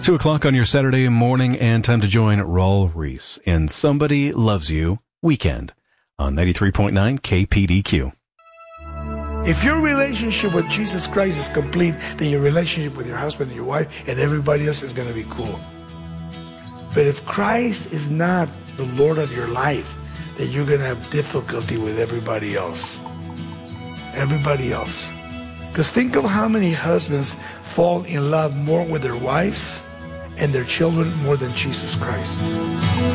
2 o'clock on your Saturday morning, and time to join Raul Reese in Somebody Loves You Weekend on 93.9 KPDQ. If your relationship with Jesus Christ is complete, then your relationship with your husband and your wife and everybody else is going to be cool. But if Christ is not the Lord of your life, then you're going to have difficulty with everybody else. Everybody else. Because think of how many husbands fall in love more with their wives and their children more than Jesus Christ.